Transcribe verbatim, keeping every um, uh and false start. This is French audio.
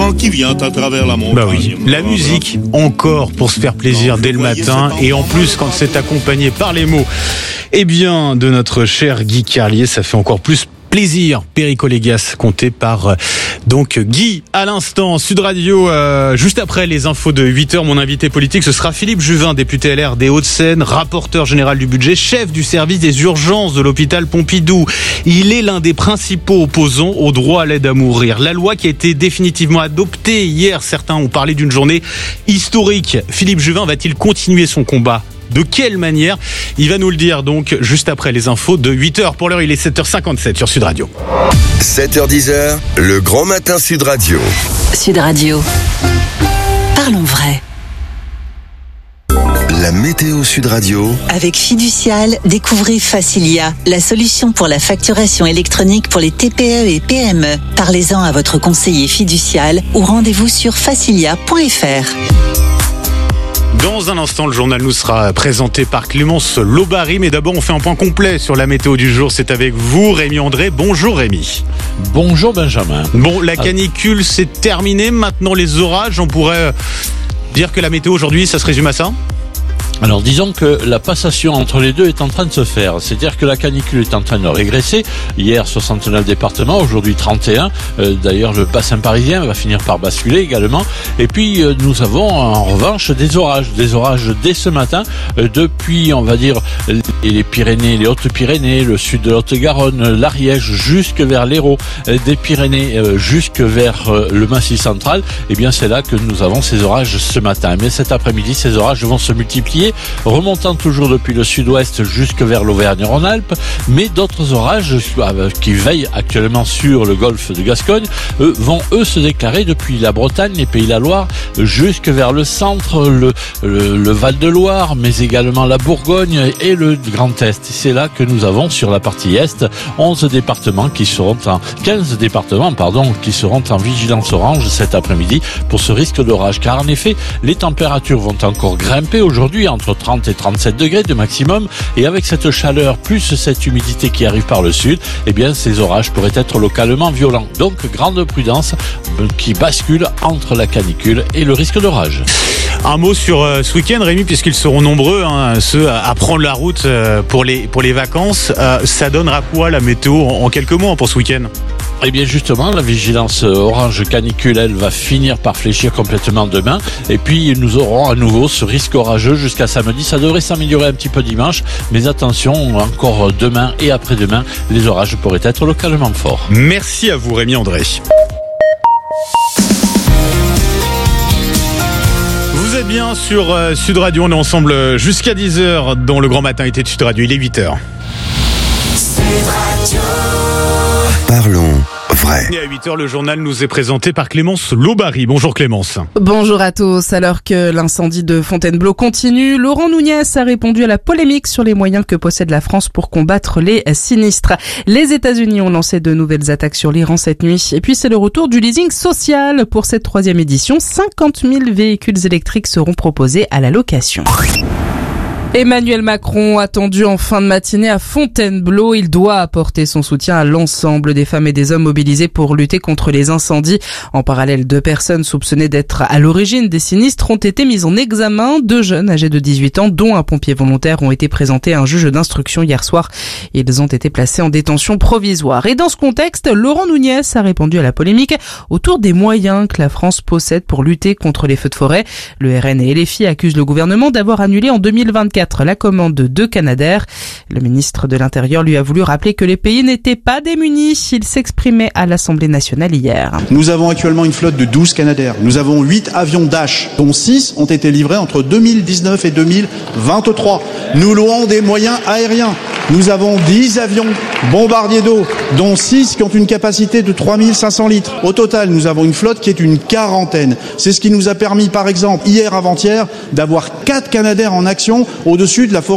vent qui vient à travers la montagne. Bah oui, la musique, encore pour se faire plaisir dès le matin, et en plus quand c'est accompagné par les mots, eh bien, de notre cher Guy Carlier, ça fait encore plus plaisir. Perico Légas, compté par euh, donc Guy à l'instant. Sud Radio, euh, juste après les infos de huit heures, mon invité politique, ce sera Philippe Juvin, député L R des Hauts-de-Seine, rapporteur général du budget, chef du service des urgences de l'hôpital Pompidou. Il est l'un des principaux opposants au droit à l'aide à mourir. La loi qui a été définitivement adoptée hier, certains ont parlé d'une journée historique. Philippe Juvin va-t-il continuer son combat ? De quelle manière ? Il va nous le dire donc juste après les infos de huit heures. Pour l'heure, il est sept heures cinquante-sept sur Sud Radio. sept heures dix, le grand matin Sud Radio. Sud Radio. Parlons vrai. La météo Sud Radio. Avec Fiducial, découvrez Facilia, la solution pour la facturation électronique pour les T P E et P M E. Parlez-en à votre conseiller Fiducial ou rendez-vous sur facilia point f r. Dans un instant, le journal nous sera présenté par Clémence Lobary. Mais d'abord, on fait un point complet sur la météo du jour. C'est avec vous, Rémi André. Bonjour Rémi. Bonjour Benjamin. Bon, la canicule, c'est terminé. Maintenant, les orages, on pourrait dire que la météo aujourd'hui, ça se résume à ça ? Alors disons que la passation entre les deux est en train de se faire, c'est-à-dire que la canicule est en train de régresser. Hier soixante-neuf départements, aujourd'hui trente et un. Euh, d'ailleurs le bassin parisien va finir par basculer également. Et puis euh, nous avons en revanche des orages, des orages dès ce matin, euh, depuis on va dire les Pyrénées, les Hautes-Pyrénées, le sud de l'Haute-Garonne, l'Ariège jusque vers l'Hérault, euh, des Pyrénées euh, jusque vers euh, le Massif central. Et bien c'est là que nous avons ces orages ce matin. Mais cet après-midi, ces orages vont se multiplier, remontant toujours depuis le sud-ouest jusque vers l'Auvergne-Rhône-Alpes, mais d'autres orages qui veillent actuellement sur le golfe de Gascogne eux, vont eux se déclarer depuis la Bretagne, les Pays de la Loire, jusque vers le centre, le, le, le Val-de-Loire, mais également la Bourgogne et le Grand Est. C'est là que nous avons sur la partie est onze départements qui seront en quinze départements pardon qui seront en vigilance orange cet après-midi pour ce risque d'orage, car en effet les températures vont encore grimper aujourd'hui entre trente et trente-sept degrés de maximum, et avec cette chaleur plus cette humidité qui arrive par le sud, eh bien ces orages pourraient être localement violents. Donc grande prudence qui bascule entre la canicule et le risque d'orage. Un mot sur euh, ce week-end, Rémi, puisqu'ils seront nombreux, hein, ceux à, à prendre la route euh, pour les pour les vacances. Euh, ça donnera quoi la météo en, en quelques mots hein, pour ce week-end ? Eh bien justement, la vigilance orange canicule, elle va finir par fléchir complètement demain. Et puis nous aurons à nouveau ce risque orageux jusqu'à samedi. Ça devrait s'améliorer un petit peu dimanche. Mais attention, encore demain et après-demain, les orages pourraient être localement forts. Merci à vous Rémi André. Vous êtes bien sur euh, Sud Radio, on est ensemble jusqu'à dix heures dans le grand matin été de Sud Radio, il est huit heures. Sud Radio. Parlons vrai. Et à huit heures, le journal nous est présenté par Clémence Lobary. Bonjour Clémence. Bonjour à tous. Alors que l'incendie de Fontainebleau continue, Laurent Nunez a répondu à la polémique sur les moyens que possède la France pour combattre les sinistres. Les États-Unis ont lancé de nouvelles attaques sur l'Iran cette nuit. Et puis c'est le retour du leasing social. Pour cette troisième édition, cinquante mille véhicules électriques seront proposés à la location. Emmanuel Macron, attendu en fin de matinée à Fontainebleau, il doit apporter son soutien à l'ensemble des femmes et des hommes mobilisés pour lutter contre les incendies. En parallèle, deux personnes soupçonnées d'être à l'origine des sinistres ont été mises en examen. Deux jeunes âgés de dix-huit ans, dont un pompier volontaire, ont été présentés à un juge d'instruction hier soir. Ils ont été placés en détention provisoire. Et dans ce contexte, Laurent Nunez a répondu à la polémique autour des moyens que la France possède pour lutter contre les feux de forêt. Le R N et L F I accusent le gouvernement d'avoir annulé en deux mille vingt-quatre la commande de deux Canadair. Le ministre de l'Intérieur lui a voulu rappeler que les pays n'étaient pas démunis. Il s'exprimait à l'Assemblée nationale hier. Nous avons actuellement une flotte de douze Canadair. Nous avons huit avions Dash, dont six ont été livrés entre deux mille dix-neuf et deux mille vingt-trois. Nous louons des moyens aériens. Nous avons dix avions bombardiers d'eau, dont six qui ont une capacité de trois mille cinq cents litres. Au total, nous avons une flotte qui est une quarantaine. C'est ce qui nous a permis, par exemple, hier avant-hier, d'avoir quatre Canadair en action au-dessus de la forêt